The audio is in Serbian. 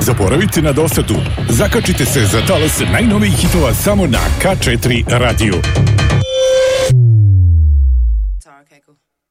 Zaboravite na dosadu. Zakačite se za talas najnovijih hitova samo na K4 radiju.